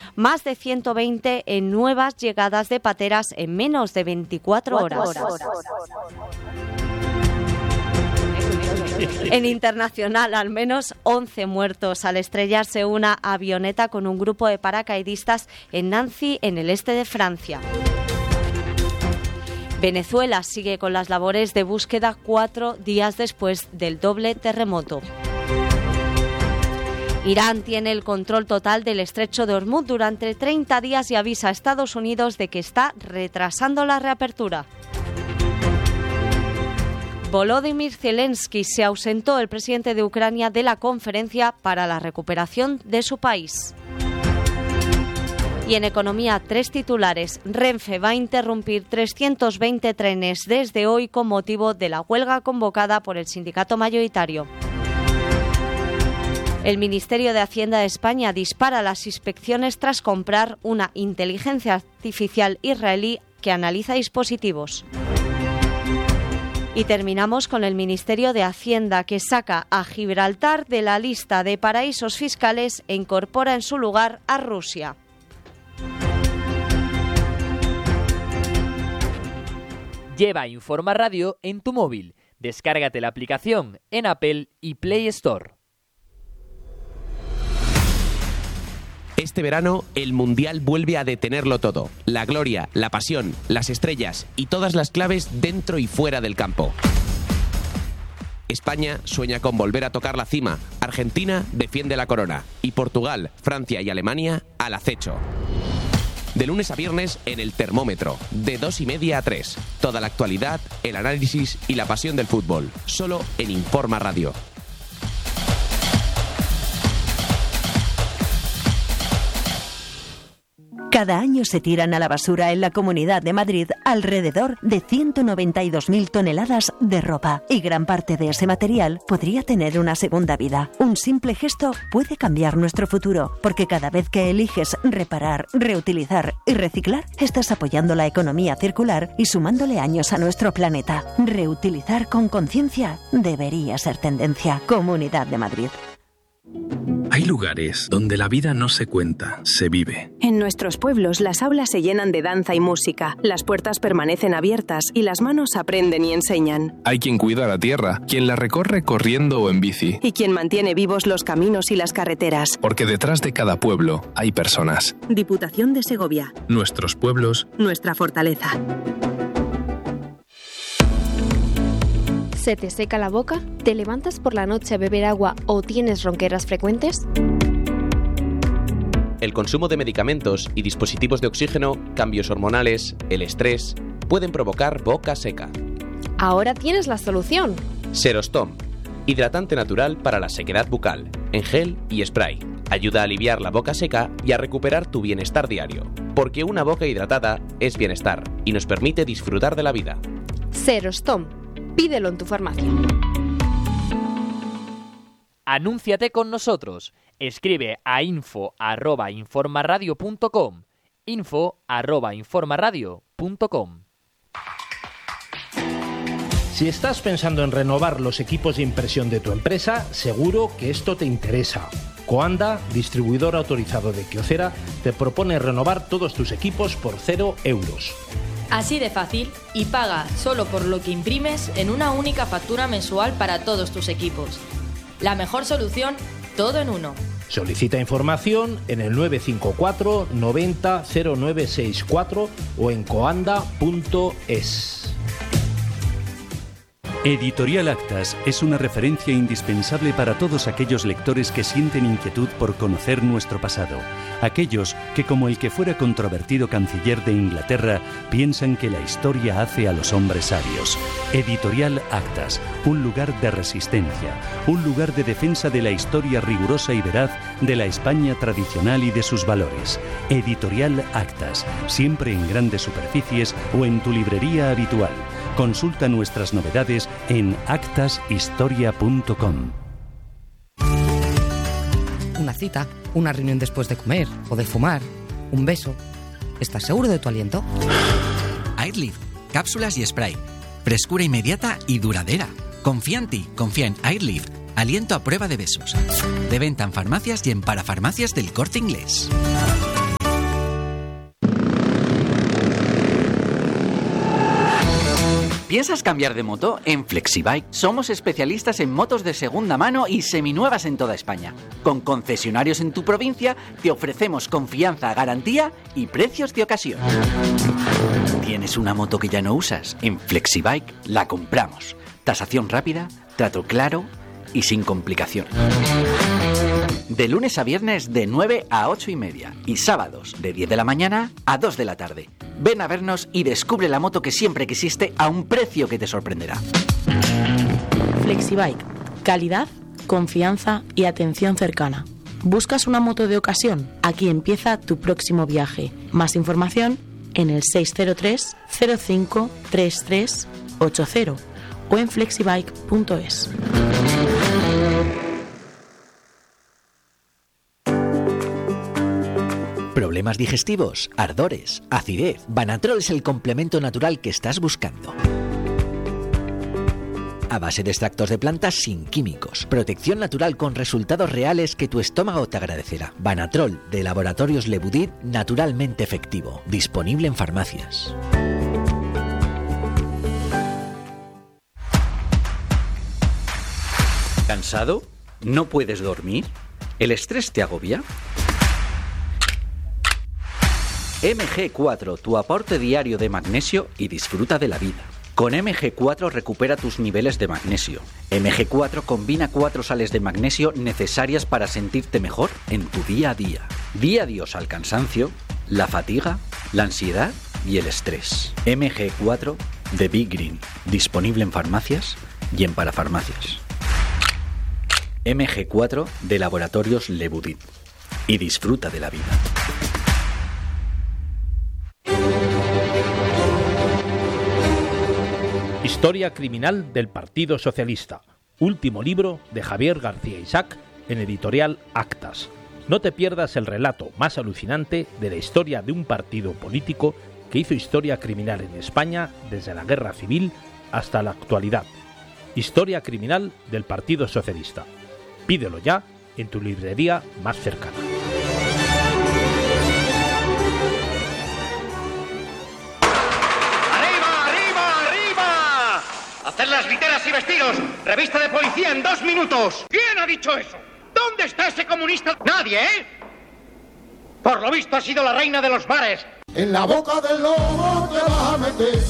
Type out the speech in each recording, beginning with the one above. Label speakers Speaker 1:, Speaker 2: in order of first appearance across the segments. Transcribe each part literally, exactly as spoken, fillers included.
Speaker 1: más de ciento veinte en nuevas llegadas de pateras en menos de veinticuatro horas. En internacional, al menos once muertos al estrellarse una avioneta con un grupo de paracaidistas en Nancy, en el este de Francia. Venezuela sigue con las labores de búsqueda cuatro días después del doble terremoto. Irán tiene el control total del estrecho de Hormuz durante treinta días y avisa a Estados Unidos de que está retrasando la reapertura. Volodymyr Zelensky se ausentó, el presidente de Ucrania, de la conferencia para la recuperación de su país. Y en economía, tres titulares. Renfe va a interrumpir trescientos veinte trenes desde hoy con motivo de la huelga convocada por el sindicato mayoritario. El Ministerio de Hacienda de España dispara las inspecciones tras comprar una inteligencia artificial israelí que analiza dispositivos. Y terminamos con el Ministerio de Hacienda, que saca a Gibraltar de la lista de paraísos fiscales e incorpora en su lugar a Rusia.
Speaker 2: Lleva Informa Radio en tu móvil. Descárgate la aplicación en Apple y Play Store.
Speaker 3: Este verano, el Mundial vuelve a detenerlo todo. La gloria, la pasión, las estrellas y todas las claves dentro y fuera del campo. España sueña con volver a tocar la cima. Argentina defiende la corona. Y Portugal, Francia y Alemania al acecho. De lunes a viernes en El Termómetro, de dos y media a tres. Toda la actualidad, el análisis y la pasión del fútbol. Solo en Informa Radio.
Speaker 4: Cada año se tiran a la basura en la Comunidad de Madrid alrededor de ciento noventa y dos mil toneladas de ropa, y gran parte de ese material podría tener una segunda vida. Un simple gesto puede cambiar nuestro futuro, porque cada vez que eliges reparar, reutilizar y reciclar, estás apoyando la economía circular y sumándole años a nuestro planeta. Reutilizar con conciencia debería ser tendencia. Comunidad de Madrid.
Speaker 5: Hay lugares donde la vida no se cuenta, se vive.
Speaker 6: En nuestros pueblos las aulas se llenan de danza y música, las puertas permanecen abiertas y las manos aprenden y enseñan.
Speaker 5: Hay quien cuida la tierra, quien la recorre corriendo o en bici.
Speaker 6: Y quien mantiene vivos los caminos y las carreteras.
Speaker 5: Porque detrás de cada pueblo hay personas.
Speaker 6: Diputación de Segovia.
Speaker 5: Nuestros pueblos.
Speaker 6: Nuestra fortaleza.
Speaker 7: ¿Se te seca la boca? ¿Te levantas por la noche a beber agua o tienes ronqueras frecuentes?
Speaker 3: El consumo de medicamentos y dispositivos de oxígeno, cambios hormonales, el estrés, pueden provocar boca seca.
Speaker 7: Ahora tienes la solución.
Speaker 3: Serostom, hidratante natural para la sequedad bucal, en gel y spray. Ayuda a aliviar la boca seca y a recuperar tu bienestar diario. Porque una boca hidratada es bienestar y nos permite disfrutar de la vida.
Speaker 7: Serostom. Pídelo en tu farmacia.
Speaker 2: Anúnciate con nosotros. Escribe a info arroba informaradio punto com. info arroba informaradio punto com.
Speaker 8: Si estás pensando en renovar los equipos de impresión de tu empresa, seguro que esto te interesa. Coanda, distribuidor autorizado de Kyocera, te propone renovar todos tus equipos por cero euros.
Speaker 9: Así de fácil, y paga solo por lo que imprimes en una única factura mensual para todos tus equipos. La mejor solución, todo en uno.
Speaker 8: Solicita información en el nueve cinco cuatro noventa cero nueve sesenta y cuatro o en coanda punto es.
Speaker 10: Editorial Actas es una referencia indispensable para todos aquellos lectores que sienten inquietud por conocer nuestro pasado. Aquellos que, como el que fuera controvertido canciller de Inglaterra, piensan que la historia hace a los hombres sabios. Editorial Actas, un lugar de resistencia, un lugar de defensa de la historia rigurosa y veraz de la España tradicional y de sus valores. Editorial Actas, siempre en grandes superficies o en tu librería habitual. Consulta nuestras novedades en actas historia punto com.
Speaker 11: Una cita, una reunión después de comer o de fumar, un beso. ¿Estás seguro de tu aliento?
Speaker 12: Airlift, cápsulas y spray. Frescura inmediata y duradera. Confía en ti, confía en Airlift. Aliento a prueba de besos. De venta en farmacias y en parafarmacias del Corte Inglés. ¿Piensas cambiar de moto? En Flexibike somos especialistas en motos de segunda mano y seminuevas en toda España. Con concesionarios en tu provincia te ofrecemos confianza, garantía y precios de ocasión. ¿Tienes una moto que ya no usas? En Flexibike la compramos. Tasación rápida, trato claro y sin complicaciones. De lunes a viernes de nueve a ocho y media y sábados de diez de la mañana a dos de la tarde. Ven a vernos y descubre la moto que siempre quisiste a un precio que te sorprenderá.
Speaker 13: Flexibike. Calidad, confianza y atención cercana. ¿Buscas una moto de ocasión? Aquí empieza tu próximo viaje. Más información en el seis cero tres, cero cinco, treinta y tres, ochenta o en flexibike punto es.
Speaker 12: ¿Problemas digestivos? ¿Ardores? ¿Acidez? Banatrol es el complemento natural que estás buscando. A base de extractos de plantas sin químicos. Protección natural con resultados reales que tu estómago te agradecerá. Banatrol de Laboratorios Le Boudid, naturalmente efectivo. Disponible en farmacias. ¿Cansado? ¿No puedes dormir? ¿El estrés te agobia? eme ge cuatro, tu aporte diario de magnesio y disfruta de la vida. Con eme ge cuatro recupera tus niveles de magnesio. eme ge cuatro combina cuatro sales de magnesio necesarias para sentirte mejor en tu día a día. Di adiós al cansancio, la fatiga, la ansiedad y el estrés. eme ge cuatro de Big Green, disponible en farmacias y en parafarmacias. eme ge cuatro de Laboratorios Le Boudid. Y disfruta de la vida.
Speaker 8: Historia criminal del Partido Socialista. Último libro de Javier García Isaac en editorial Actas. No te pierdas el relato más alucinante de la historia de un partido político que hizo historia criminal en España desde la Guerra Civil hasta la actualidad. Historia criminal del Partido Socialista. Pídelo ya en tu librería más cercana.
Speaker 14: ¡Hacer las literas y vestidos! ¡Revista de policía en dos minutos! ¿Quién ha dicho eso? ¿Dónde está ese comunista? ¡Nadie, eh! Por lo visto ha sido la reina de los bares.
Speaker 15: En la boca del lobo te vas a meter.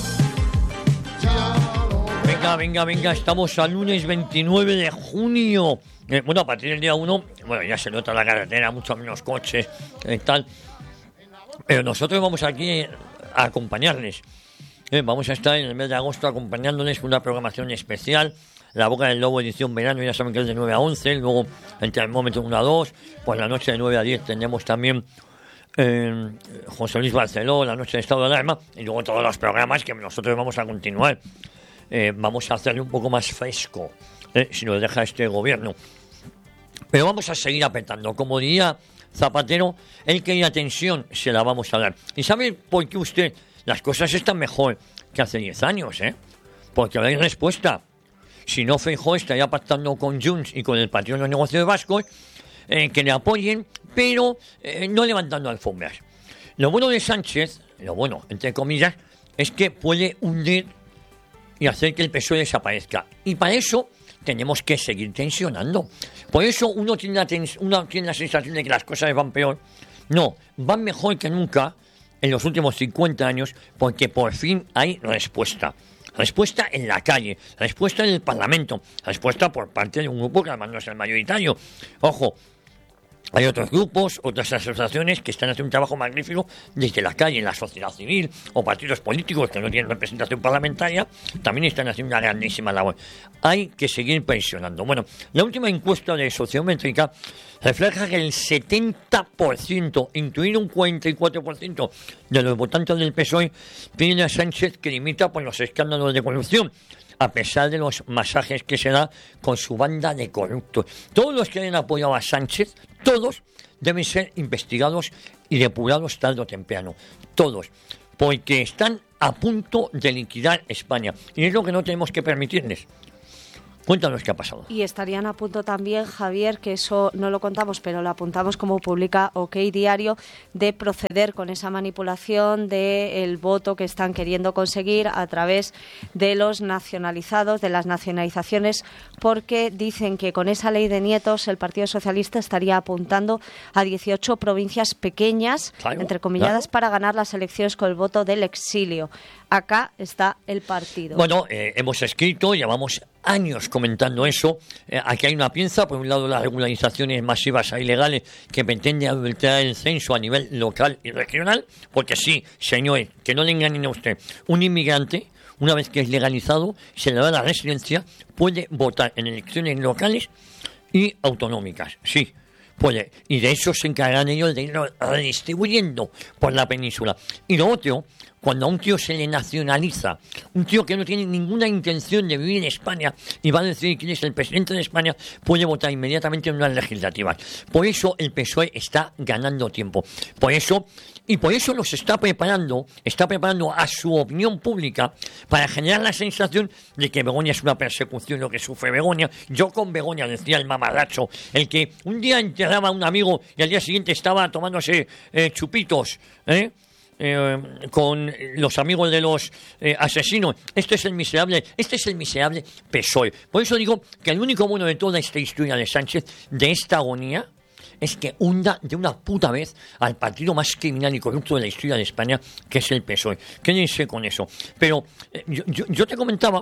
Speaker 16: Venga, venga, venga, estamos al lunes veintinueve de junio. Eh, bueno, a partir del día uno, bueno, ya se nota la carretera, mucho menos coches y eh, tal. Pero nosotros vamos aquí a acompañarles. Eh, vamos a estar en el mes de agosto acompañándoles con una programación especial. La Boca del Lobo edición verano, ya saben que es de nueve a once. Luego el termómetro uno a dos. Pues la noche de nueve a diez tendremos también eh, José Luis Barceló, la noche de estado de alarma. Y luego todos los programas que nosotros vamos a continuar. Eh, vamos a hacerle un poco más fresco, eh, si nos deja este gobierno. Pero vamos a seguir apretando. Como diría Zapatero, el que haya tensión se la vamos a dar. ¿Y sabe por qué usted? Las cosas están mejor que hace diez años, ¿eh? Porque hay respuesta. Si no, Feijóo estaría pactando con Junts y con el Partido de los Negocios Vascos eh, que le apoyen, pero eh, no levantando alfombras. Lo bueno de Sánchez, lo bueno, entre comillas, es que puede hundir y hacer que el P S O E desaparezca. Y para eso tenemos que seguir tensionando. Por eso uno tiene la, tens- uno tiene la sensación de que las cosas van peor. No, van mejor que nunca en los últimos cincuenta años, porque por fin hay respuesta. Respuesta en la calle, respuesta en el Parlamento, respuesta por parte de un grupo que además no es el mayoritario. Ojo, hay otros grupos, otras asociaciones que están haciendo un trabajo magnífico desde la calle, en la sociedad civil, o partidos políticos que no tienen representación parlamentaria, también están haciendo una grandísima labor. Hay que seguir presionando. Bueno, la última encuesta de Sociométrica refleja que el setenta por ciento, incluido un cuarenta y cuatro por ciento de los votantes del P S O E, piden a Sánchez que dimita por los escándalos de corrupción, a pesar de los masajes que se da con su banda de corruptos. Todos los que hayan apoyado a Sánchez, todos deben ser investigados y depurados tarde o temprano. Todos. Porque están a punto de liquidar España. Y es lo que no tenemos que permitirles. Cuéntanos qué ha pasado.
Speaker 1: Y estarían a punto también, Javier, que eso no lo contamos, pero lo apuntamos como publica OK Diario, de proceder con esa manipulación del voto que están queriendo conseguir a través de los nacionalizados, de las nacionalizaciones, porque dicen que con esa ley de nietos el Partido Socialista estaría apuntando a dieciocho provincias pequeñas, claro, entre comilladas, claro, para ganar las elecciones con el voto del exilio. Acá está el partido.
Speaker 16: Bueno, eh, hemos escrito, llevamos años comentando eso. Eh, aquí hay una pinza, por un lado las regularizaciones masivas e ilegales que pretenden adulterar el censo a nivel local y regional, porque sí, señores, que no le engañen a usted, un inmigrante, una vez que es legalizado, se le da la residencia, puede votar en elecciones locales y autonómicas, sí. Puede, y de eso se encargan ellos de irlo redistribuyendo por la península. Y lo otro, cuando a un tío se le nacionaliza, un tío que no tiene ninguna intención de vivir en España y va a decidir quién es el presidente de España, puede votar inmediatamente en unas legislativas. Por eso el P S O E está ganando tiempo. Por eso, y por eso los está preparando, está preparando a su opinión pública para generar la sensación de que Begoña es una persecución, lo que sufre Begoña. Yo con Begoña, decía el mamarracho, el que un día enterraba a un amigo y al día siguiente estaba tomándose eh, chupitos, ¿eh? Eh, con los amigos de los eh, asesinos. Este es el miserable, este es el miserable P S O E. Por eso digo que el único bueno de toda esta historia de Sánchez, de esta agonía, es que hunda de una puta vez al partido más criminal y corrupto de la historia de España, que es el P S O E. Quédense con eso. Pero eh, yo, yo, yo te comentaba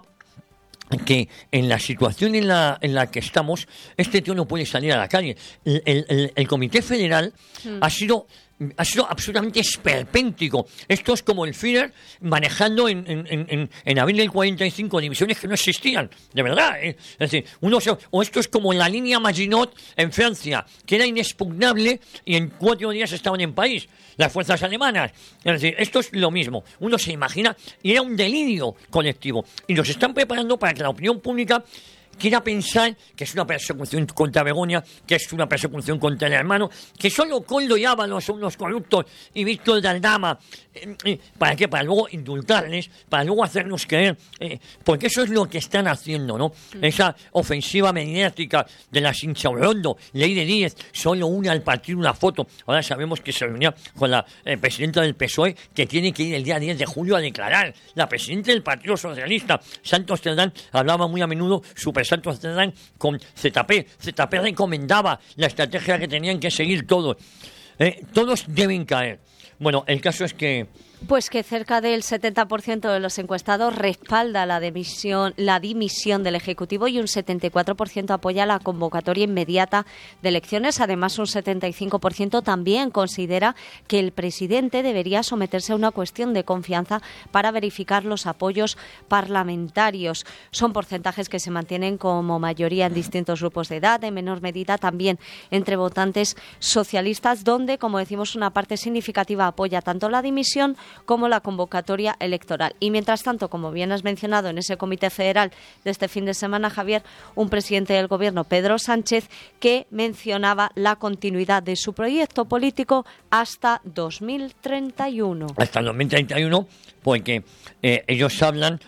Speaker 16: que en la situación en la en la que estamos, este tío no puede salir a la calle. El, el, el, el Comité Federal mm. ha sido ha sido absolutamente esperpéntico. Esto es como el Führer manejando en, en, en, en abril del cuarenta y cinco divisiones que no existían, de verdad. ¿eh? Es decir, uno se, o esto es como la línea Maginot en Francia, que era inexpugnable y en cuatro días estaban en París las fuerzas alemanas. Es decir, esto es lo mismo. Uno se imagina, y era un delirio colectivo. Y nos están preparando para que la opinión pública quiera pensar que es una persecución contra Begoña, que es una persecución contra el hermano, que solo Coldo y Ábalos son unos corruptos y Víctor de Aldama. Eh, ¿Para qué? Para luego indultarles, para luego hacernos creer, eh, porque eso es lo que están haciendo, ¿no? Mm. Esa ofensiva mediática de la Sinchaurrondo, ley de diez, solo una al partir una foto. Ahora sabemos que se reunía con la eh, presidenta del P S O E, que tiene que ir el día diez de julio a declarar. La presidenta del Partido Socialista, Santos Cerdán, hablaba muy a menudo su Santos Cerdán con Z P. Z P recomendaba la estrategia que tenían que seguir todos. Eh, todos deben caer. Bueno, el caso es que...
Speaker 1: Pues que cerca del setenta por ciento de los encuestados respalda la dimisión, la dimisión del Ejecutivo y un setenta y cuatro por ciento apoya la convocatoria inmediata de elecciones. Además, un setenta y cinco por ciento también considera que el presidente debería someterse a una cuestión de confianza para verificar los apoyos parlamentarios. Son porcentajes que se mantienen como mayoría en distintos grupos de edad, en menor medida también entre votantes socialistas, donde, como decimos, una parte significativa apoya tanto la dimisión como la convocatoria electoral. Y mientras tanto, como bien has mencionado en ese Comité Federal de este fin de semana, Javier, un presidente del Gobierno, Pedro Sánchez, que mencionaba la continuidad de su proyecto político hasta dos mil treinta y uno.
Speaker 16: Hasta dos mil treinta y uno, porque eh, ellos hablan...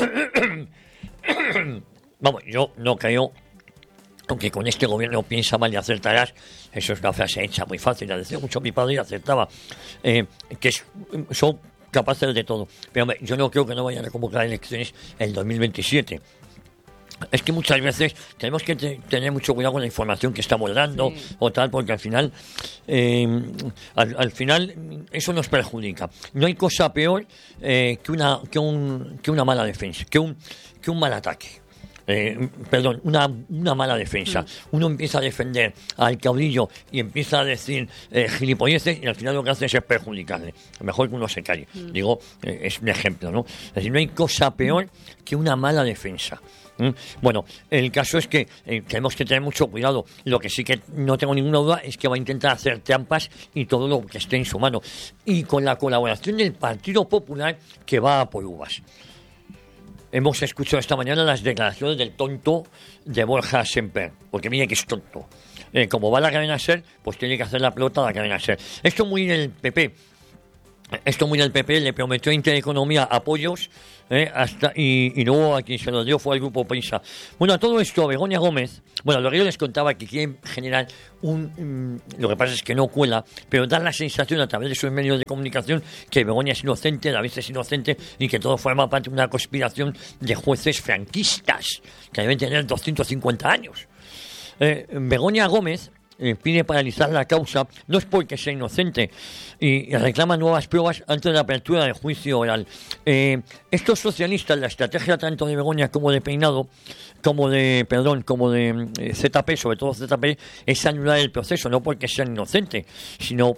Speaker 16: Vamos, yo no creo... Aunque con este gobierno piensa mal y acertarás, eso es una frase hecha muy fácil, la decía mucho mi padre y acertaba, eh, que es, son capaces de todo. Pero hombre, yo no creo que no vayan a convocar elecciones el dos mil veintisiete. Es que muchas veces tenemos que te, tener mucho cuidado con la información que estamos dando, sí, o tal, porque al final, eh, al, al final eso nos perjudica. No hay cosa peor eh, que una que un que una mala defensa, que un que un mal ataque. Eh, perdón, una, una mala defensa. Uno empieza a defender al caudillo y empieza a decir eh, gilipolleces y al final lo que hace es perjudicarle. Mejor que uno se calle. Mm. Digo, eh, es un ejemplo, ¿no? Es decir, no hay cosa peor que una mala defensa. ¿Mm? Bueno, el caso es que eh, tenemos que tener mucho cuidado. Lo que sí que no tengo ninguna duda es que va a intentar hacer trampas y todo lo que esté en su mano. Y con la colaboración del Partido Popular, que va a por uvas. Hemos escuchado esta mañana las declaraciones del tonto de Borja Semper, porque mire que es tonto. Eh, como va la cadena SER, pues tiene que hacer la pelota a la cadena SER. Esto muy en el P P. esto muy del P P, le prometió a Intereconomía apoyos, eh, hasta y, y luego a quien se lo dio fue al Grupo Prisa. Bueno, a todo esto, Begoña Gómez, bueno, lo que yo les contaba que quieren generar un... Mm, lo que pasa es que no cuela, pero dan la sensación a través de sus medios de comunicación que Begoña es inocente, David es inocente y que todo forma parte de una conspiración de jueces franquistas, que deben tener doscientos cincuenta años. Eh, Begoña Gómez Eh, pide paralizar la causa, no es porque sea inocente, y, y reclama nuevas pruebas antes de la apertura del juicio oral. Eh, estos socialistas, la estrategia tanto de Begoña como de Peinado, como de, perdón, como de eh, Z P, sobre todo Z P, es anular el proceso, no porque sean inocentes, sino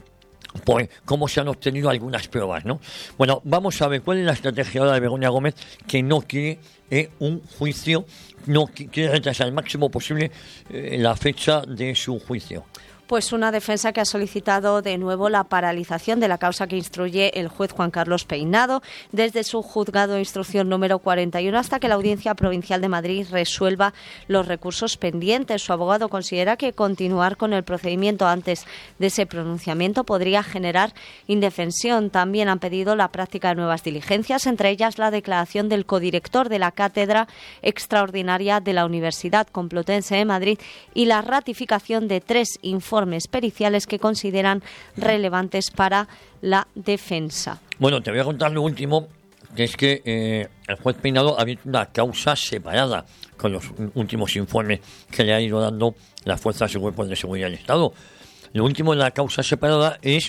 Speaker 16: por cómo se han obtenido algunas pruebas, ¿no? Bueno, vamos a ver cuál es la estrategia ahora de Begoña Gómez, que no quiere eh, un juicio, no quiere retrasar al máximo posible eh, la fecha de su juicio.
Speaker 1: Pues una defensa que ha solicitado de nuevo la paralización de la causa que instruye el juez Juan Carlos Peinado desde su juzgado de instrucción número cuarenta y uno hasta que la Audiencia Provincial de Madrid resuelva los recursos pendientes. Su abogado considera que continuar con el procedimiento antes de ese pronunciamiento podría generar indefensión. También han pedido la práctica de nuevas diligencias, entre ellas la declaración del codirector de la Cátedra Extraordinaria de la Universidad Complutense de Madrid y la ratificación de tres informes informes periciales que consideran relevantes para la defensa.
Speaker 16: Bueno, te voy a contar lo último, que es que eh, el juez Peinado ha abierto una causa separada con los últimos informes que le ha ido dando las fuerzas y cuerpos de seguridad del Estado. Lo último en la causa separada es,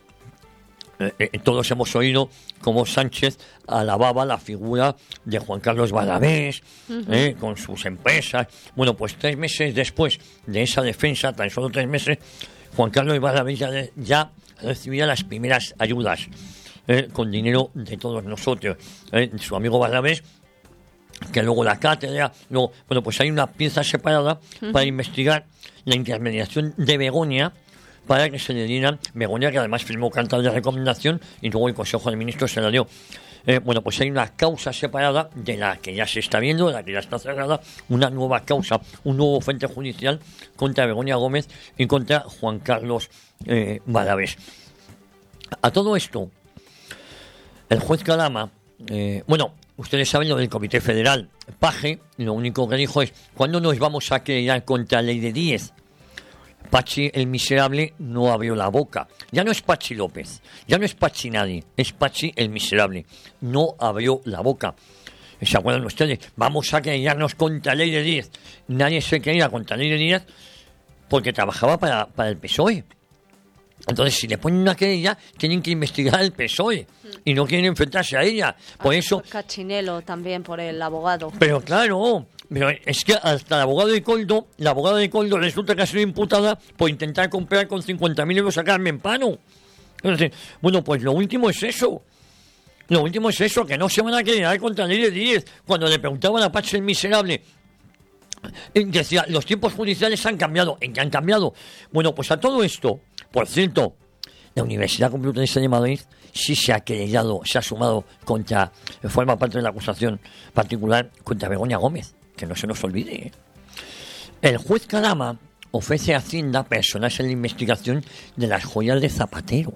Speaker 16: eh, eh, todos hemos oído cómo Sánchez alababa la figura de Juan Carlos Valadez, uh-huh. eh, con sus empresas. Bueno, pues tres meses después de esa defensa, tan solo tres meses, Juan Carlos Valadez ya, ya recibía las primeras ayudas eh, con dinero de todos nosotros. Eh, su amigo Valadez, que luego la cátedra, luego, bueno, pues hay una pieza separada uh-huh. para investigar la intermediación de Begoña, para que se le dieran, Begoña, que además firmó carta de recomendación y luego el Consejo de Ministros se la dio. Eh, bueno, pues hay una causa separada de la que ya se está viendo, de la que ya está cerrada, una nueva causa, un nuevo frente judicial contra Begoña Gómez y contra Juan Carlos eh, Valadez. A todo esto, el juez Calama, eh, bueno, ustedes saben lo del Comité Federal, Paje, lo único que dijo es, ¿cuándo nos vamos a querellar contra la ley de Díez? Pachi el miserable no abrió la boca. Ya no es Pachi López, ya no es Pachi nadie, es Pachi el miserable. No abrió la boca. ¿Se acuerdan ustedes? Vamos a querellarnos contra ley de Díez. Nadie se quería contra ley de Díez porque trabajaba para, para el P S O E. Entonces, si le ponen una querella, tienen que investigar al P S O E y no quieren enfrentarse a ella. Por ah, eso.
Speaker 1: Cachinelo también por el abogado.
Speaker 16: Pero claro. Pero es que hasta el abogado de Coldo, la abogada de Coldo resulta que ha sido imputada por intentar comprar con cincuenta mil euros a Carmen Pano. Entonces, bueno, pues lo último es eso. Lo último es eso, que no se van a quedar contra ley de Díez. Cuando le preguntaban a Pachi el miserable, decía, los tiempos judiciales han cambiado. ¿En qué han cambiado? Bueno, pues a todo esto, por cierto, la Universidad Complutense de Madrid sí se ha querellado, se ha sumado contra, forma parte de la acusación particular contra Begoña Gómez. Que no se nos olvide. ¿eh? El juez Calama ofrece a Hacienda personas en la investigación de las joyas de Zapatero.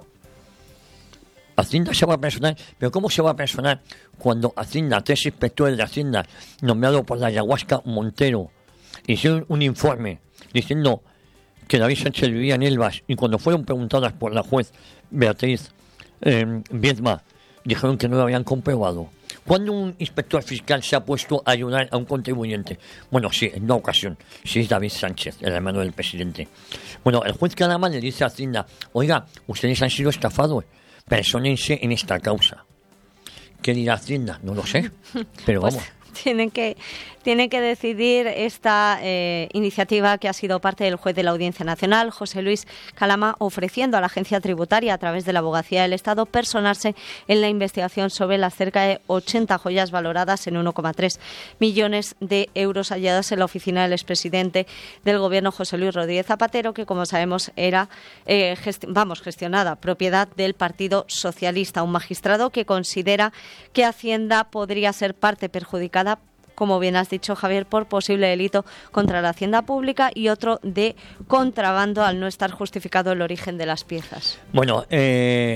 Speaker 16: Hacienda se va a personar, pero ¿cómo se va a personar cuando Hacienda, tres inspectores de Hacienda, nombrado por la ayahuasca Montero, hicieron un informe diciendo que David Sánchez vivía en Elvas y cuando fueron preguntadas por la juez Beatriz eh, Viedma, dijeron que no lo habían comprobado? ¿Cuándo un inspector fiscal se ha puesto a ayudar a un contribuyente? Bueno, sí, en una ocasión. Sí, es David Sánchez, el hermano del presidente. Bueno, el juez Calama le dice a Hacienda, oiga, ustedes han sido estafados, persónense en esta causa. ¿Qué dirá Hacienda? No lo sé, pero
Speaker 1: pues,
Speaker 16: vamos.
Speaker 1: Tienen que, tienen que decidir esta eh, iniciativa que ha sido parte del juez de la Audiencia Nacional, José Luis Calama, ofreciendo a la agencia tributaria, a través de la Abogacía del Estado, personarse en la investigación sobre las cerca de ochenta joyas valoradas en uno coma tres millones de euros halladas en la oficina del expresidente del Gobierno, José Luis Rodríguez Zapatero, que, como sabemos, era eh, gesti- vamos, gestionada, propiedad del Partido Socialista. Un magistrado que considera que Hacienda podría ser parte perjudicada, como bien has dicho, Javier, por posible delito contra la hacienda pública y otro de contrabando al no estar justificado el origen de las piezas.
Speaker 16: Bueno, eh,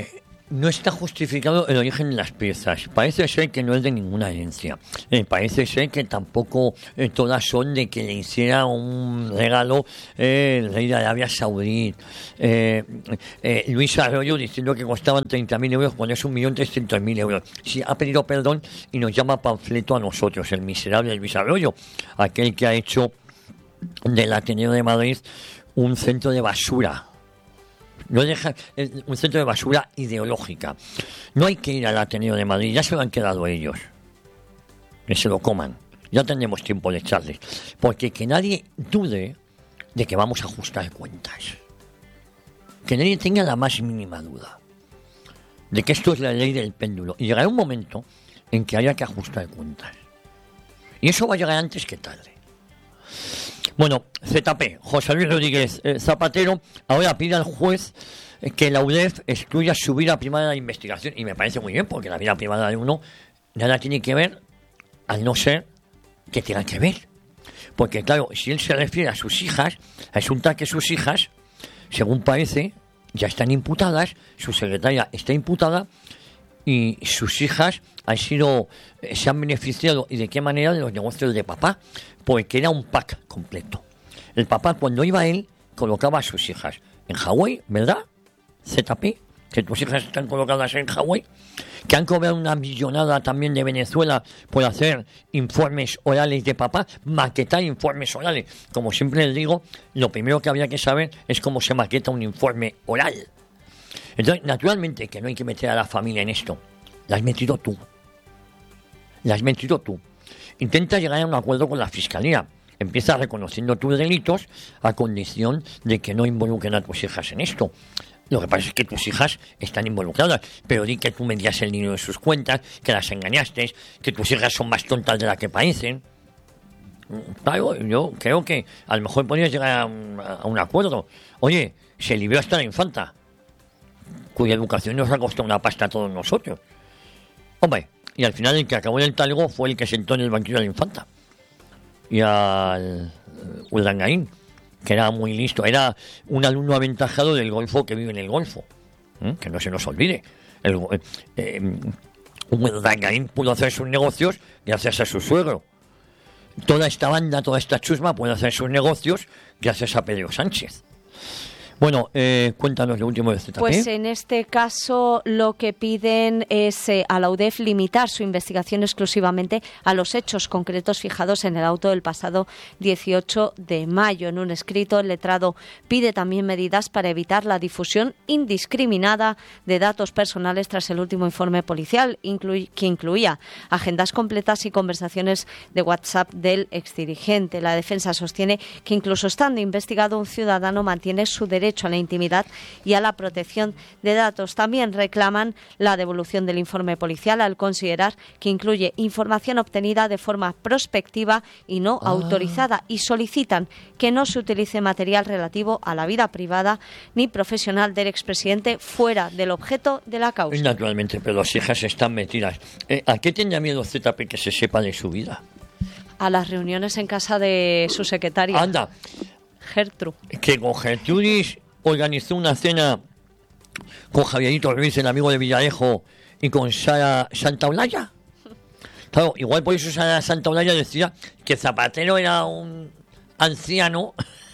Speaker 16: no está justificado el origen de las piezas. Parece ser que no es de ninguna herencia. Eh, parece ser que tampoco eh, todas son de que le hiciera un regalo eh, el rey de Arabia Saudí. Eh, eh, Luis Arroyo diciendo que costaban treinta mil euros cuando es un millón trescientos mil euros. Sí, ha pedido perdón y nos llama panfleto a nosotros, el miserable Luis Arroyo, aquel que ha hecho del Ateneo de Madrid un centro de basura. No deja un centro de basura ideológica. No hay que ir al Ateneo de Madrid, ya se lo han quedado ellos. Que se lo coman. Ya tendremos tiempo de echarles. Porque que nadie dude de que vamos a ajustar cuentas. Que nadie tenga la más mínima duda de que esto es la ley del péndulo. Y llegará un momento en que haya que ajustar cuentas. Y eso va a llegar antes que tarde. Bueno, Z P, José Luis Rodríguez eh, Zapatero, ahora pide al juez eh, que la U D E F excluya su vida privada de la investigación. Y me parece muy bien, porque la vida privada de uno nada tiene que ver, al no ser que tenga que ver. Porque claro, si él se refiere a sus hijas, resulta que sus hijas, según parece, ya están imputadas, su secretaria está imputada, y sus hijas han sido, eh, se han beneficiado, y de qué manera, de los negocios de papá, porque era un pack completo. El papá, cuando iba él, colocaba a sus hijas en Hawái, ¿verdad? Z P, que tus hijas están colocadas en Hawái, que han cobrado una millonada también de Venezuela por hacer informes orales de papá, maquetar informes orales. Como siempre les digo, lo primero que habría que saber es cómo se maqueta un informe oral. Entonces, naturalmente que no hay que meter a la familia en esto. La has metido tú. La has metido tú. Intenta llegar a un acuerdo con la Fiscalía. Empieza reconociendo tus delitos a condición de que no involucren a tus hijas en esto. Lo que pasa es que tus hijas están involucradas, pero di que tú medías el dinero de sus cuentas, que las engañaste, que tus hijas son más tontas de las que parecen. Claro, yo creo que a lo mejor podrías llegar a un, a un acuerdo. Oye, se libró hasta la infanta, cuya educación nos ha costado una pasta a todos nosotros. Hombre, y al final el que acabó en el talgo fue el que sentó en el banquillo de la infanta. Y al Urdangarín, que era muy listo, era un alumno aventajado del Golfo que vive en el Golfo. ¿Eh? Que no se nos olvide. El, eh, eh, Urdangarín pudo hacer sus negocios gracias a su suegro. Toda esta banda, toda esta chusma puede hacer sus negocios gracias a Pedro Sánchez. Bueno, eh, cuéntanos lo último de Z P.
Speaker 1: Pues en este caso lo que piden es eh, a la U D E F limitar su investigación exclusivamente a los hechos concretos fijados en el auto del pasado dieciocho de mayo. En un escrito, el letrado pide también medidas para evitar la difusión indiscriminada de datos personales tras el último informe policial, inclu- que incluía agendas completas y conversaciones de WhatsApp del exdirigente. La defensa sostiene que incluso estando investigado, un ciudadano mantiene su derecho derecho a la intimidad y a la protección de datos. También reclaman la devolución del informe policial al considerar que incluye información obtenida de forma prospectiva y no ah. autorizada, y solicitan que no se utilice material relativo a la vida privada ni profesional del expresidente fuera del objeto de la causa.
Speaker 16: Naturalmente, pero las hijas están metidas. Eh, ¿A qué tendría miedo Z P que se sepa de su vida?
Speaker 1: A las reuniones en casa de su secretaria.
Speaker 16: Anda.
Speaker 1: Gertrude.
Speaker 16: Que con Gertrudis organizó una cena con Javierito Ruiz, el amigo de Villarejo, y con Sara Santaolalla. Claro, igual por eso Sara Santaolalla decía que Zapatero era un anciano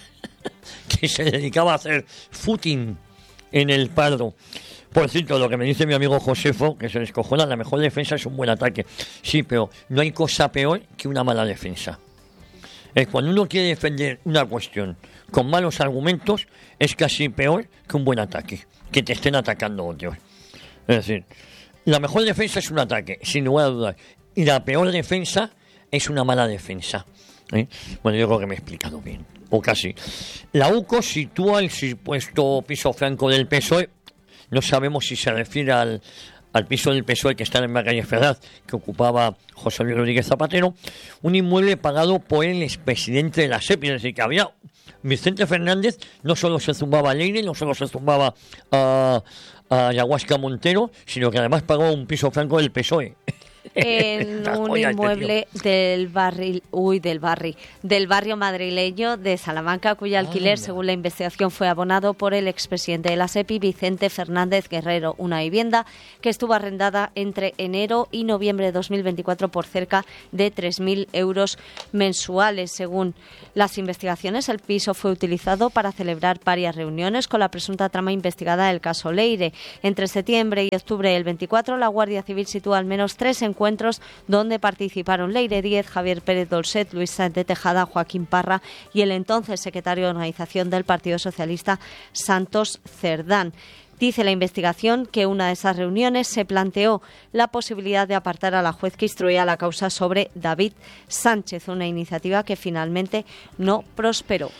Speaker 16: que se dedicaba a hacer footing en el Pardo. Por cierto, lo que me dice mi amigo Josefo, que se descojona, la mejor defensa es un buen ataque. Sí, pero no hay cosa peor que una mala defensa. Es cuando uno quiere defender una cuestión con malos argumentos, es casi peor que un buen ataque, que te estén atacando otros. Es decir, la mejor defensa es un ataque, sin lugar a dudas, y la peor defensa es una mala defensa. ¿Eh? Bueno, yo creo que me he explicado bien, o casi. La U C O sitúa el supuesto piso franco del P S O E, no sabemos si se refiere al... al piso del P S O E que está en la calle Ferraz, que ocupaba José Luis Rodríguez Zapatero, un inmueble pagado por el expresidente de la S E P. Es decir, que había Vicente Fernández, no solo se zumbaba a Leire, no solo se zumbaba a, a Ayahuasca Montero, sino que además pagó un piso franco del P S O E.
Speaker 1: en un inmueble del barril, uy, del barri, del barrio madrileño de Salamanca, cuyo alquiler, ah, según la investigación, fue abonado por el expresidente de la SEPI, Vicente Fernández Guerrero, una vivienda que estuvo arrendada entre enero y noviembre de dos mil veinticuatro por cerca de tres mil euros mensuales. Según las investigaciones, el piso fue utilizado para celebrar varias reuniones con la presunta trama investigada del caso Leire. Entre septiembre y octubre del veinticuatro, la Guardia Civil sitúa al menos tres encuentros donde participaron Leire Díez, Javier Pérez Dolcet, Luis Sáenz de Tejada, Joaquín Parra y el entonces secretario de organización del Partido Socialista, Santos Cerdán. Dice la investigación que una de esas reuniones se planteó la posibilidad de apartar a la juez que instruía la causa sobre David Sánchez, una iniciativa que finalmente no prosperó.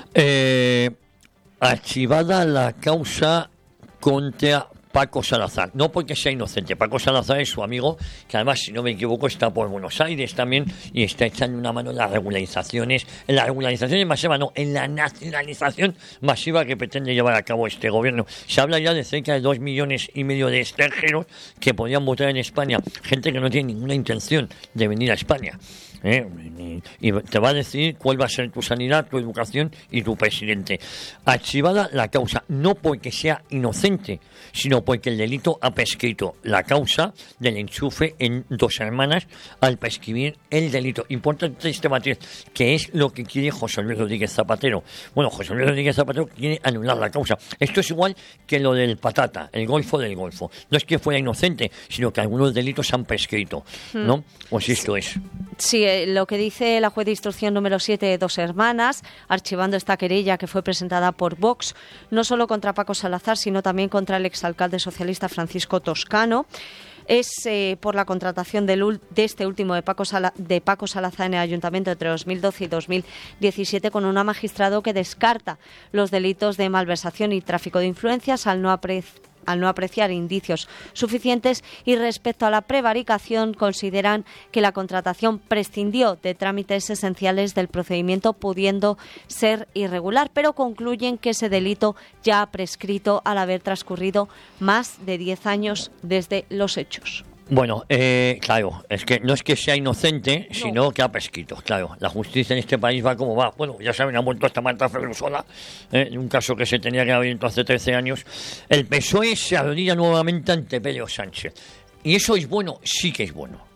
Speaker 16: Eh, archivada la causa contra Paco Salazar, no porque sea inocente. Paco Salazar es su amigo, que además, si no me equivoco, está por Buenos Aires también y está echando una mano en las regularizaciones, en las regularizaciones masivas, no, en la nacionalización masiva que pretende llevar a cabo este gobierno. Se habla ya de cerca de dos millones y medio de extranjeros que podrían votar en España, gente que no tiene ninguna intención de venir a España. ¿Eh? Y te va a decir cuál va a ser tu sanidad, tu educación y tu presidente. Archivada la causa, no porque sea inocente, sino porque el delito ha prescrito. La causa del enchufe en Dos Hermanas al prescribir el delito. Importante este matiz, que es lo que quiere José Luis Rodríguez Zapatero. Bueno, José Luis Rodríguez Zapatero quiere anular la causa. Esto es igual que lo del Patata, el Golfo del Golfo. No es que fuera inocente, sino que algunos delitos han prescrito, ¿no? Pues esto es.
Speaker 1: Sí, lo que dice la juez de instrucción número siete de Dos Hermanas, archivando esta querella que fue presentada por Vox, no solo contra Paco Salazar, sino también contra el exalcalde socialista Francisco Toscano, es eh, por la contratación del, de este último de Paco, Sala, de Paco Salazar en el ayuntamiento entre dos mil doce y dos mil diecisiete, con un magistrado que descarta los delitos de malversación y tráfico de influencias al no apreciar al no apreciar indicios suficientes, y respecto a la prevaricación consideran que la contratación prescindió de trámites esenciales del procedimiento, pudiendo ser irregular, pero concluyen que ese delito ya ha prescrito al haber transcurrido más de diez años desde los hechos.
Speaker 16: Bueno, eh, claro, es que no es que sea inocente, no, sino que ha prescrito. Claro, la justicia en este país va como va. Bueno, ya saben, ha muerto esta Marta Ferrusola, eh, en un caso que se tenía que haber abierto hace trece años. El P S O E se arrodilla nuevamente ante Pedro Sánchez. ¿Y eso es bueno? Sí que es bueno.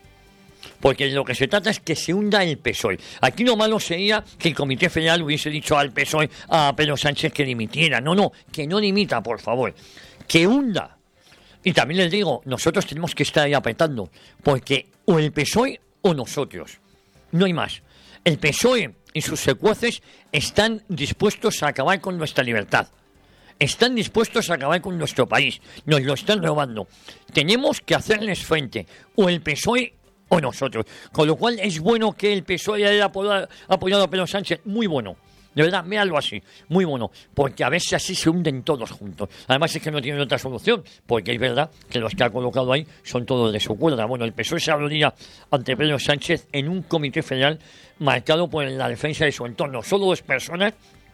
Speaker 16: Porque lo que se trata es que se hunda el P S O E. Aquí lo malo sería que el Comité Federal hubiese dicho al P S O E, a Pedro Sánchez, que dimitiera. No, no, que no dimita, por favor. Que hunda. Y también les digo, nosotros tenemos que estar ahí apretando, porque o el P S O E o nosotros. No hay más. El P S O E y sus secuaces están dispuestos a acabar con nuestra libertad. Están dispuestos a acabar con nuestro país. Nos lo están robando. Tenemos que hacerles frente, o el P S O E o nosotros. Con lo cual es bueno que el P S O E haya apoyado a Pedro Sánchez. Muy bueno. De verdad, véanlo así, muy bueno, porque a ver si así se hunden todos juntos. Además es que no tienen otra solución, porque es verdad que los que ha colocado ahí son todos de su cuerda. Bueno, el P S O E se arrodilla ante Pedro Sánchez en un comité federal marcado por la defensa de su entorno. Solo dos personas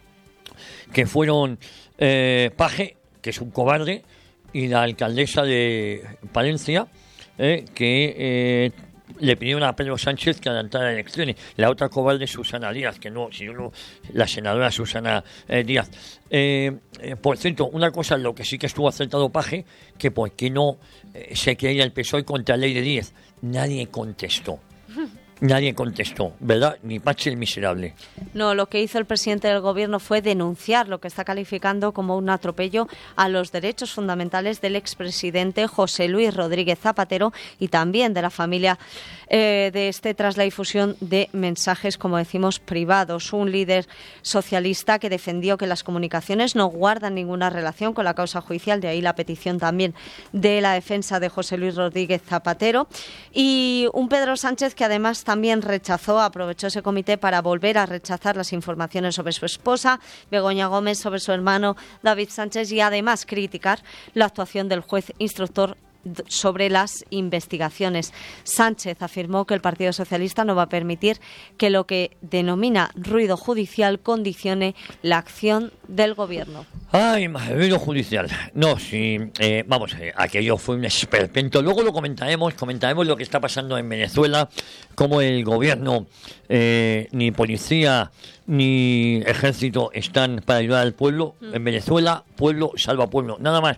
Speaker 16: que fueron eh, Paje, que es un cobarde, y la alcaldesa de Palencia, eh, que... Eh, le pidieron a Pedro Sánchez que adelantara las elecciones. La otra cobarde es Susana Díaz, que no, si yo no, la senadora Susana eh, Díaz. Eh, eh, por cierto, una cosa, lo que sí que estuvo acertado Paje, que por qué no eh, se quería el P S O E contra Leire Díez. Nadie contestó. Nadie contestó, ¿verdad? Ni Pache el miserable.
Speaker 1: No, lo que hizo el presidente del gobierno fue denunciar lo que está calificando como un atropello a los derechos fundamentales del expresidente José Luis Rodríguez Zapatero y también de la familia eh, de este tras la difusión de mensajes, como decimos, privados. Un líder socialista que defendió que las comunicaciones no guardan ninguna relación con la causa judicial, de ahí la petición también de la defensa de José Luis Rodríguez Zapatero. Y un Pedro Sánchez que además también rechazó, aprovechó ese comité para volver a rechazar las informaciones sobre su esposa, Begoña Gómez, sobre su hermano David Sánchez, y además criticar la actuación del juez instructor sobre las investigaciones. Sánchez afirmó que el Partido Socialista no va a permitir que lo que denomina ruido judicial condicione la acción del Gobierno.
Speaker 16: Ay, ruido judicial. No, sí, eh, vamos, eh, aquello fue un esperpento. Luego lo comentaremos, comentaremos lo que está pasando en Venezuela, cómo el Gobierno, eh, ni policía ni ejército están para ayudar al pueblo. Mm. En Venezuela, pueblo salva pueblo, nada más.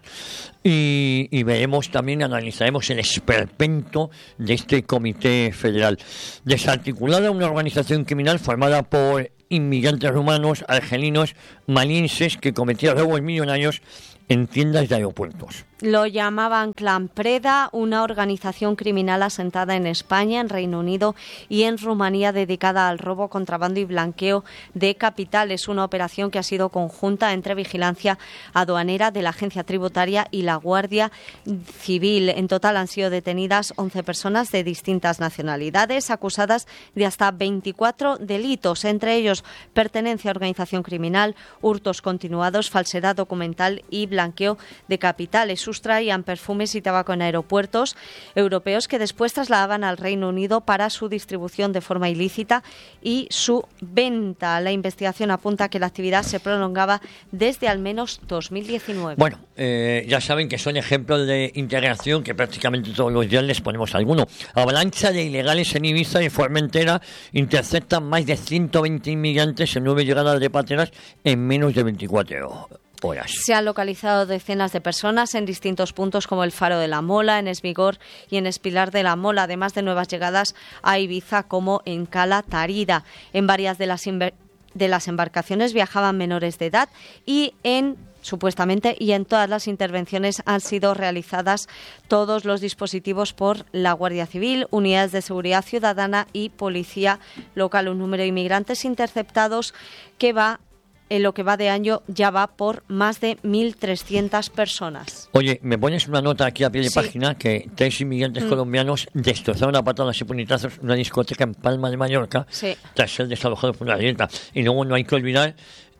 Speaker 16: Y, y veremos también, analizaremos el esperpento de este Comité Federal. Desarticulada una organización criminal formada por inmigrantes rumanos, argelinos, malienses que cometían robos millonarios en tiendas de aeropuertos.
Speaker 1: Lo llamaban Clan Preda, una organización criminal asentada en España, en Reino Unido y en Rumanía dedicada al robo, contrabando y blanqueo de capitales. Una operación que ha sido conjunta entre vigilancia aduanera de la Agencia Tributaria y la Guardia Civil. En total han sido detenidas once personas de distintas nacionalidades, acusadas de hasta veinticuatro delitos, entre ellos pertenencia a organización criminal, hurtos continuados, falsedad documental y blanqueo de capitales. Sustraían perfumes y tabaco en aeropuertos europeos que después trasladaban al Reino Unido para su distribución de forma ilícita y su venta. La investigación apunta que la actividad se prolongaba desde al menos dos mil diecinueve.
Speaker 16: Bueno, eh, ya saben que son ejemplos de integración que prácticamente todos los días les ponemos alguno. Avalancha de ilegales en Ibiza y Formentera interceptan más de ciento veinte inmigrantes en nueve llegadas de pateras en menos de veinticuatro horas.
Speaker 1: Se han localizado decenas de personas en distintos puntos como el Faro de la Mola, en Esmigor y en Espilar de la Mola, además de nuevas llegadas a Ibiza como en Cala Tarida. En varias de las, de las embarcaciones viajaban menores de edad y en supuestamente, y en todas las intervenciones han sido realizadas todos los dispositivos por la Guardia Civil, unidades de seguridad ciudadana y policía local. Un número de inmigrantes interceptados que va en lo que va de año ya va por más de mil trescientas personas.
Speaker 16: Oye, me pones una nota aquí a pie de
Speaker 1: sí.
Speaker 16: página que tres inmigrantes mm. colombianos destrozaron a patadas y puñetazos una discoteca en Palma de Mallorca sí. tras ser desalojados por una reyerta. Y luego no hay que olvidar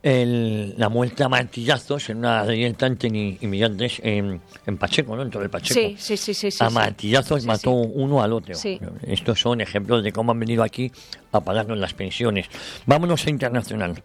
Speaker 16: el, la muerte a martillazos en una reyerta entre inmigrantes en, en Pacheco, ¿no? En todo el Pacheco.
Speaker 1: Sí, sí, sí. sí, sí
Speaker 16: a martillazos sí, mató sí. uno al otro.
Speaker 1: Sí.
Speaker 16: Estos son ejemplos de cómo han venido aquí a pagarnos las pensiones. Vámonos a internacional.